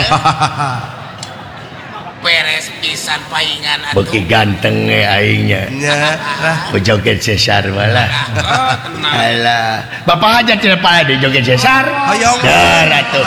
beres pisan paingan atuh. Beki ganteng aingnya. Joget sesar malah. Alah, Bapak aja tidak pada di joget sesar. Hoyong. Dah atuh.